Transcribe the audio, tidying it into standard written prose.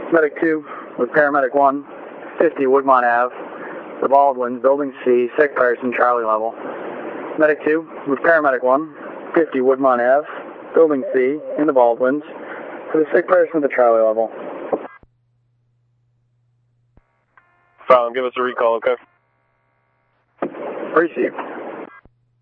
Medic 2 with Paramedic 1, 50 Woodmont Ave, the Baldwins, Building C, sick person, Charlie level. Medic 2 with Paramedic 1, 50 Woodmont Ave, Building C, in the Baldwins, for the sick person at the Charlie level. Fallon, give us a recall, okay? Received.